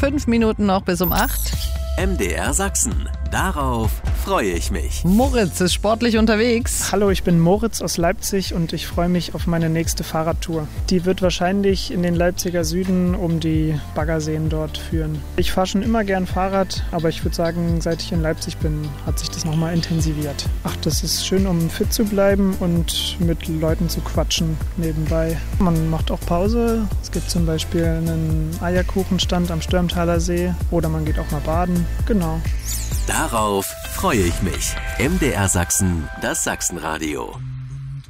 5 Minuten noch bis um 8. MDR Sachsen. Darauf freue ich mich. Moritz ist sportlich unterwegs. Hallo, ich bin Moritz aus Leipzig und ich freue mich auf meine nächste Fahrradtour. Die wird wahrscheinlich in den Leipziger Süden um die Baggerseen dort führen. Ich fahre schon immer gern Fahrrad, aber ich würde sagen, seit ich in Leipzig bin, hat sich das nochmal intensiviert. Ach, das ist schön, um fit zu bleiben und mit Leuten zu quatschen nebenbei. Man macht auch Pause. Es gibt zum Beispiel einen Eierkuchenstand am Störmtaler See oder man geht auch mal baden. Genau. Darauf freue ich mich. MDR Sachsen, das Sachsenradio.